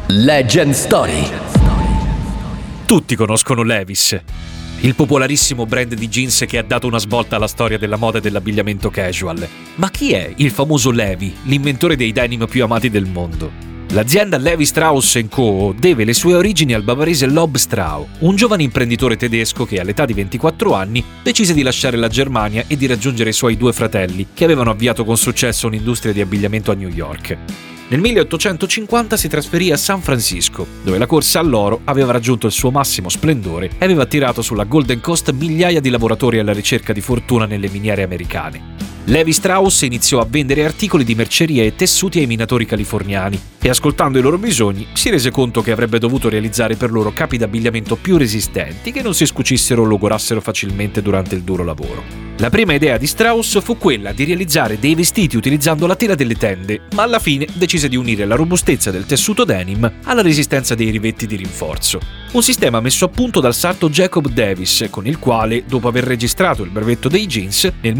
Legend Story. Tutti conoscono Levi's, il popolarissimo brand di jeans che ha dato una svolta alla storia della moda e dell'abbigliamento casual. Ma chi è il famoso Levi, l'inventore dei denim più amati del mondo? L'azienda Levi Strauss & Co. deve le sue origini al bavarese Lob Strauss, un giovane imprenditore tedesco che all'età di 24 anni decise di lasciare la Germania e di raggiungere i suoi due fratelli, che avevano avviato con successo un'industria di abbigliamento a New York. Nel 1850 si trasferì a San Francisco, dove la corsa all'oro aveva raggiunto il suo massimo splendore e aveva attirato sulla Golden Coast migliaia di lavoratori alla ricerca di fortuna nelle miniere americane. Levi Strauss iniziò a vendere articoli di merceria e tessuti ai minatori californiani e, ascoltando i loro bisogni, si rese conto che avrebbe dovuto realizzare per loro capi d'abbigliamento più resistenti che non si scucissero o logorassero facilmente durante il duro lavoro. La prima idea di Strauss fu quella di realizzare dei vestiti utilizzando la tela delle tende, ma alla fine decise di unire la robustezza del tessuto denim alla resistenza dei rivetti di rinforzo. Un sistema messo a punto dal sarto Jacob Davis, con il quale, dopo aver registrato il brevetto dei jeans, nel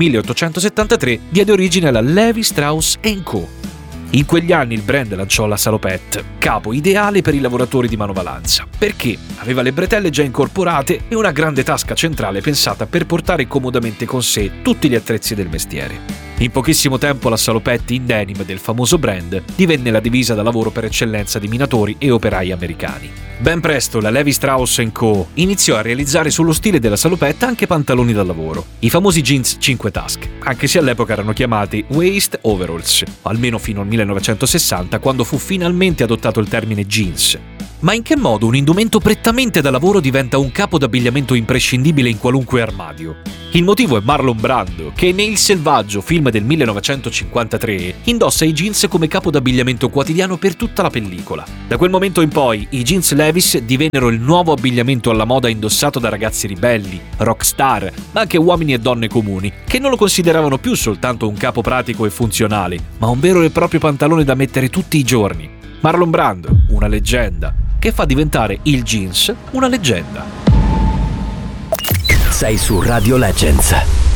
1873 diede origine alla Levi Strauss & Co. In quegli anni il brand lanciò la salopette, capo ideale per i lavoratori di manovalanza, perché aveva le bretelle già incorporate e una grande tasca centrale pensata per portare comodamente con sé tutti gli attrezzi del mestiere. In pochissimo tempo la salopette in denim del famoso brand divenne la divisa da lavoro per eccellenza di minatori e operai americani. Ben presto la Levi Strauss & Co. iniziò a realizzare sullo stile della salopette anche pantaloni da lavoro, i famosi jeans 5 tasche, anche se all'epoca erano chiamati waist overalls, almeno fino al 1960, quando fu finalmente adottato il termine jeans. Ma in che modo un indumento prettamente da lavoro diventa un capo d'abbigliamento imprescindibile in qualunque armadio? Il motivo è Marlon Brando, che ne Il selvaggio, film del 1953, indossa i jeans come capo d'abbigliamento quotidiano per tutta la pellicola. Da quel momento in poi, i jeans Levi's divennero il nuovo abbigliamento alla moda indossato da ragazzi ribelli, rockstar, ma anche uomini e donne comuni, che non lo consideravano più soltanto un capo pratico e funzionale, ma un vero e proprio pantalone da mettere tutti i giorni. Marlon Brando, una leggenda, che fa diventare il jeans una leggenda. Sei su Radio Legends.